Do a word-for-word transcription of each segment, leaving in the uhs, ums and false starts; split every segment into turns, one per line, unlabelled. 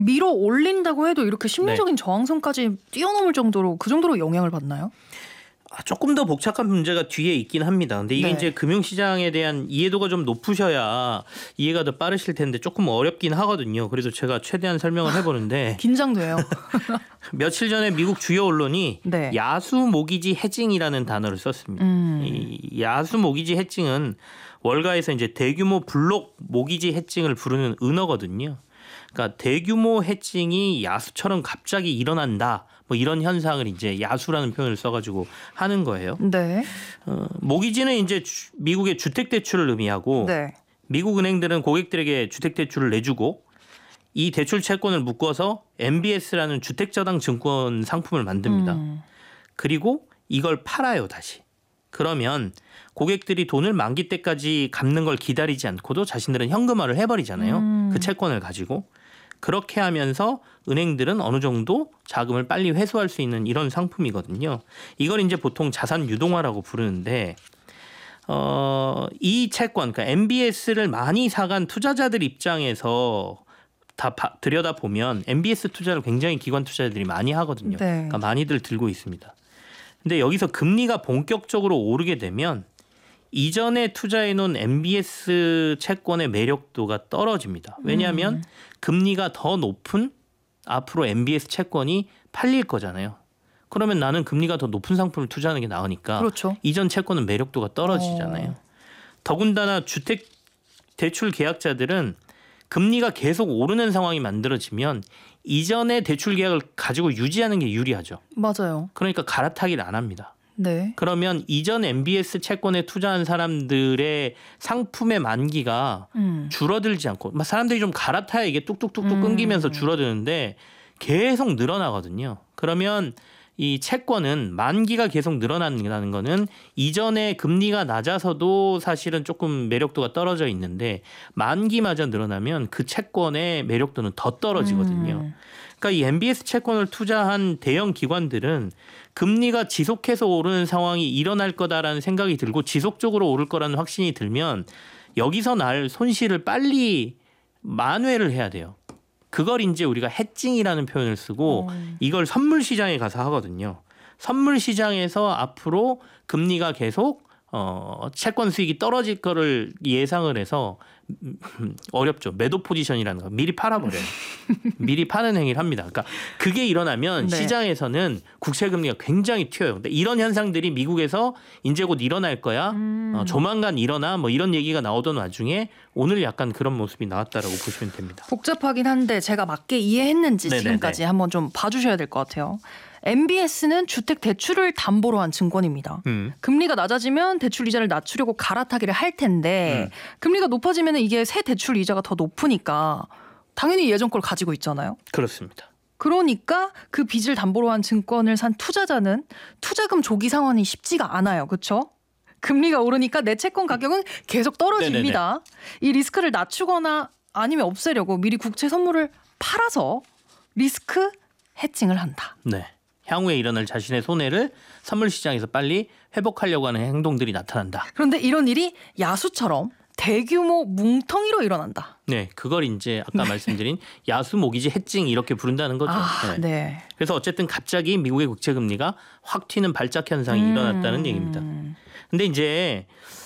밀어 올린다고 해도 이렇게 심리적인
네.
저항성까지 뛰어넘을 정도로 그 정도로 영향을 받나요?
아, 조금 더 복잡한 문제가 뒤에 있긴 합니다. 근데 이게
네.
이제 금융시장에 대한 이해도가 좀 높으셔야 이해가 더 빠르실 텐데 조금 어렵긴 하거든요. 그래서 제가 최대한 설명을 해보는데
긴장돼요.
며칠 전에 미국 주요 언론이
네.
야수 모기지 해징이라는 단어를 썼습니다.
음.
이 야수 모기지 해징은 월가에서 이제 대규모 블록 모기지 해징을 부르는 은어거든요. 그러니까 대규모 해징이 야수처럼 갑자기 일어난다. 뭐 이런 현상을 이제 야수라는 표현을 써가지고 하는 거예요.
네.
어, 모기지는 이제 주, 미국의 주택 대출을 의미하고
네.
미국 은행들은 고객들에게 주택 대출을 내주고 이 대출 채권을 묶어서 엠비에스라는 주택저당 증권 상품을 만듭니다.
음.
그리고 이걸 팔아요, 다시. 그러면 고객들이 돈을 만기 때까지 갚는 걸 기다리지 않고도 자신들은 현금화를 해버리잖아요.
음.
그 채권을 가지고. 그렇게 하면서 은행들은 어느 정도 자금을 빨리 회수할 수 있는 이런 상품이거든요. 이걸 이제 보통 자산 유동화라고 부르는데 어, 이 채권, 그러니까 엠비에스를 많이 사간 투자자들 입장에서 다 바, 들여다 보면 엠비에스 투자를 굉장히 기관 투자자들이 많이 하거든요.
네.
그러니까 많이들 들고 있습니다. 근데 여기서 금리가 본격적으로 오르게 되면 이전에 투자해 놓은 엠비에스 채권의 매력도가 떨어집니다. 왜냐하면
음.
금리가 더 높은 앞으로 엠비에스 채권이 팔릴 거잖아요. 그러면 나는 금리가 더 높은 상품을 투자하는 게 나으니까
그렇죠.
이전 채권은 매력도가 떨어지잖아요.
어.
더군다나 주택 대출 계약자들은 금리가 계속 오르는 상황이 만들어지면 이전의 대출 계약을 가지고 유지하는 게 유리하죠.
맞아요.
그러니까 갈아타기를 안 합니다.
네.
그러면 이전 엠비에스 채권에 투자한 사람들의 상품의 만기가
음.
줄어들지 않고 사람들이 좀 갈아타야 이게 뚝뚝뚝뚝
음.
끊기면서 줄어드는데 계속 늘어나거든요. 그러면 이 채권은 만기가 계속 늘어난다는 거는 이전에 금리가 낮아서도 사실은 조금 매력도가 떨어져 있는데 만기마저 늘어나면 그 채권의 매력도는 더 떨어지거든요.
음.
그러니까 이 엠비에스 채권을 투자한 대형 기관들은 금리가 지속해서 오르는 상황이 일어날 거다라는 생각이 들고 지속적으로 오를 거라는 확신이 들면 여기서 날 손실을 빨리 만회를 해야 돼요. 그걸 이제 우리가 해징이라는 표현을 쓰고
음.
이걸 선물 시장에 가서 하거든요. 선물 시장에서 앞으로 금리가 계속 어, 채권 수익이 떨어질 거를 예상을 해서 어렵죠. 매도 포지션이라는 거 미리 팔아버려요. 미리 파는 행위를 합니다. 그러니까 그게 일어나면
네.
시장에서는 국채 금리가 굉장히 튀어요. 근데 이런 현상들이 미국에서 이제 곧 일어날 거야.
음.
어, 조만간 일어나 뭐 이런 얘기가 나오던 와중에 오늘 약간 그런 모습이 나왔다라고 보시면 됩니다.
복잡하긴 한데 제가 맞게 이해했는지
네네네.
지금까지 한번 좀 봐주셔야 될 것 같아요. 엠비에스는 주택 대출을 담보로 한 증권입니다.
음.
금리가 낮아지면 대출 이자를 낮추려고 갈아타기를 할 텐데
음.
금리가 높아지면 이게 새 대출 이자가 더 높으니까 당연히 예전 걸 가지고 있잖아요.
그렇습니다.
그러니까 그 빚을 담보로 한 증권을 산 투자자는 투자금 조기 상환이 쉽지가 않아요. 그렇죠? 금리가 오르니까 내 채권 가격은 계속 떨어집니다. 네네네. 이 리스크를 낮추거나 아니면 없애려고 미리 국채 선물을 팔아서 리스크 해칭을 한다.
네. 향후에 일어날 자신의 손해를 선물 시장에서 빨리 회복하려고 하는 행동들이 나타난다.
그런데 이런 일이 야수처럼 대규모 뭉텅이로 일어난다.
네, 그걸 이제 아까 말씀드린 야수 모기지 해칭 이렇게 부른다는 거죠.
아,
네.
네.
그래서 어쨌든 갑자기 미국의 국채 금리가 확 튀는 발작 현상이
음.
일어났다는 얘기입니다. 근데 이제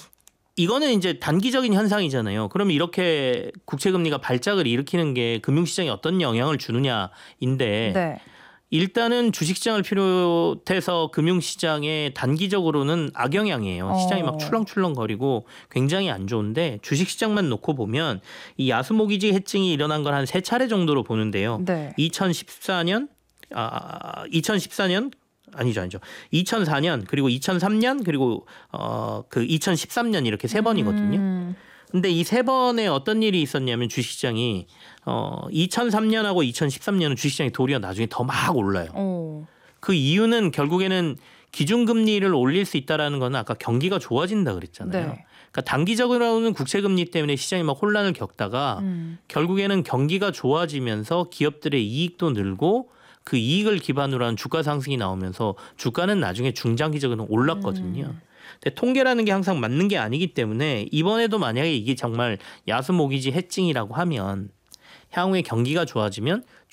이거는 이제 단기적인 현상이잖아요. 그러면 이렇게 국채 금리가 발작을 일으키는 게 금융시장에 어떤 영향을 주느냐인데
네.
일단은 주식시장을 비롯해서 금융시장에 단기적으로는 악영향이에요.
어.
시장이 막 출렁출렁거리고 굉장히 안 좋은데 주식시장만 놓고 보면 이 야수모기지 해칭이 일어난 걸 한 세 차례 정도로 보는데요.
네.
이천십사 년, 아, 이천십사 년 아니죠, 아니죠. 이천사 년 그리고 이천삼 년 그리고 어, 그 이천십삼 년 이렇게 세 번이거든요.
음.
근데 이 세 번에 어떤 일이 있었냐면 주식시장이 어, 이천삼 년하고 이천십삼 년은 주식시장이 도리어 나중에 더 막 올라요.
오.
그 이유는 결국에는 기준금리를 올릴 수 있다라는 건 아까 경기가 좋아진다 그랬잖아요.
네.
그러니까 단기적으로는 국채금리 때문에 시장이 막 혼란을 겪다가
음.
결국에는 경기가 좋아지면서 기업들의 이익도 늘고 그 이익을 기반으로 한 주가 상승이 나오면서 주가는 나중에 중장기적으로 올랐거든요.
음.
근데 통계라는 게 항상 맞는 게 아니기 때문에 이번에도 만약에 이게 정말 야수모기지 해칭이라고 하면 향후에 경기가 좋아지면